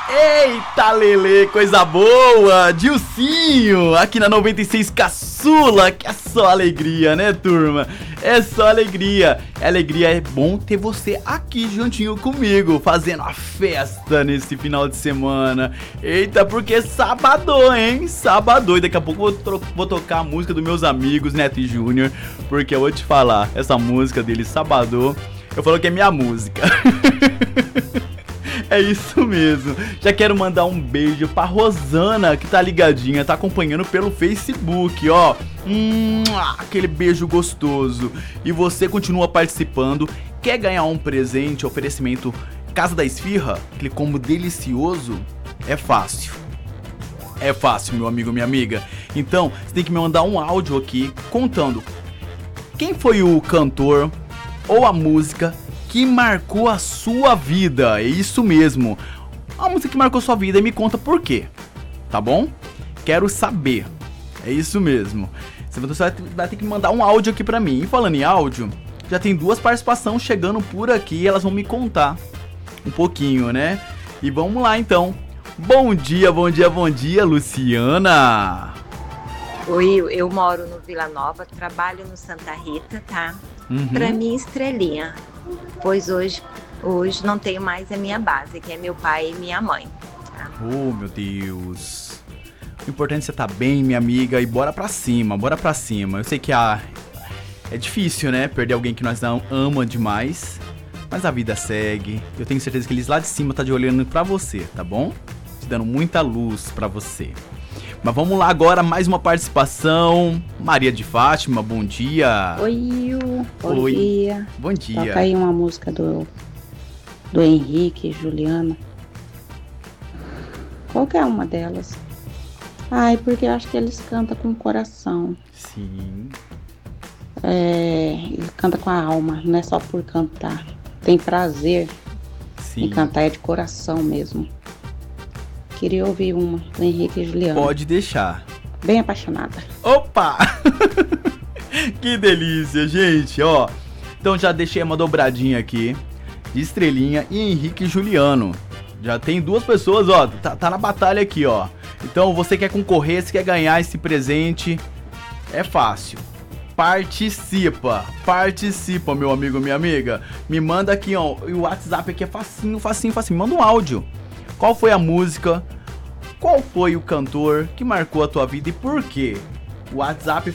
Eita, Lele, coisa boa! Dilcinho, aqui na 96 Caçula, que é só alegria, né, turma? É só alegria. É bom ter você aqui juntinho comigo, fazendo a festa nesse final de semana. Eita, porque sabadou, hein? Sabadou. E daqui a pouco vou tocar a música dos meus amigos, Neto e Júnior, porque eu vou te falar, essa música dele, Sabadou, eu falo que é minha música. É isso mesmo. Já quero mandar um beijo pra Rosana, que tá ligadinha, tá acompanhando pelo Facebook, ó. Aquele beijo gostoso. E você continua participando. Quer ganhar um presente, oferecimento Casa da Esfirra? Aquele combo delicioso? É fácil. É fácil, meu amigo, minha amiga. Então, você tem que me mandar um áudio aqui contando quem foi o cantor ou a música que marcou a sua vida. É isso mesmo. A música que marcou sua vida, e me conta por quê. Tá bom? Quero saber. É isso mesmo. Você vai ter que mandar um áudio aqui pra mim. E falando em áudio, já tem 2 participações chegando por aqui. Elas vão me contar um pouquinho, né? E vamos lá então. Bom dia, bom dia, bom dia, Luciana. Oi, eu moro no Vila Nova, trabalho no Santa Rita, tá? Pra mim, estrelinha. Pois hoje não tenho mais a minha base, que é meu pai e minha mãe. Tá? Oh, meu Deus. O importante é você estar bem, minha amiga, e bora pra cima, bora pra cima. Eu sei que é difícil, né? Perder alguém que nós ama demais, mas a vida segue. Eu tenho certeza que eles lá de cima tá de olhando pra você, tá bom? Te dando muita luz pra você. Mas vamos lá agora, mais uma participação. Maria de Fátima, bom dia. Oi, bom dia. Bom dia. Toca aí uma música do Henrique e Juliana. Qualquer uma delas. Ai, porque eu acho que eles cantam com o coração. Sim. Ele canta com a alma, não é só por cantar. Tem prazer em cantar, é de coração mesmo. Queria ouvir uma do Henrique e Juliana. Pode deixar. Bem apaixonada. Opa! Que delícia, gente, ó. Então já deixei uma dobradinha aqui de Estrelinha e Henrique e Juliano. Já tem 2 pessoas, ó, tá na batalha aqui, ó. Então você quer concorrer, você quer ganhar esse presente, é fácil. Participa, meu amigo, minha amiga. Me manda aqui, ó, o WhatsApp aqui é facinho. Manda um áudio. Qual foi a música? Qual foi o cantor que marcou a tua vida e por quê? O WhatsApp